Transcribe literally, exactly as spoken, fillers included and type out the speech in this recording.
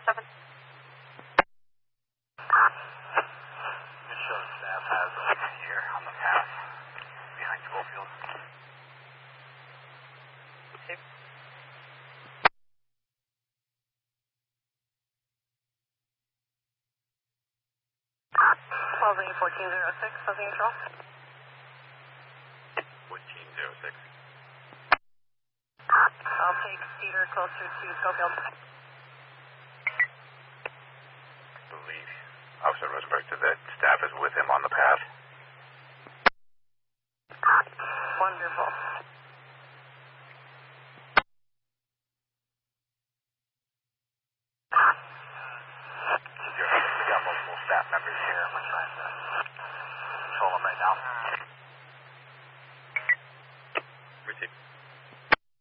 seven. Just show the staff has over here on the path behind Schofield. Two. Closing fourteen zero six, closing control. fourteen zero six. I'll take Cedar closer to Schofield. I believe Officer Rosenberg said that staff is with him on the path. Wonderful.